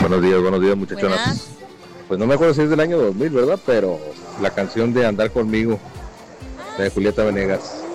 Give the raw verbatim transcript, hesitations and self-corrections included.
Buenos días, buenos días, muchachonas. Buenas. Pues no me acuerdo si es del año dos mil, ¿verdad? Pero la canción de Andar Conmigo, de Julieta Venegas.